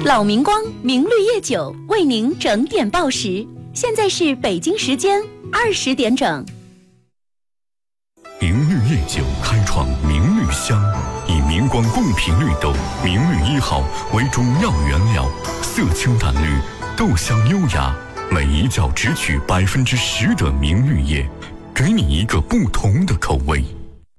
老明光明绿叶酒为您整点报时，现在是北京时间20点整。 明绿叶酒开创明绿香，以明光贡品绿豆明绿1号为中药原料，色清淡绿，豆香优雅，每一窖只取10%的明绿叶，给你一个不同的口味。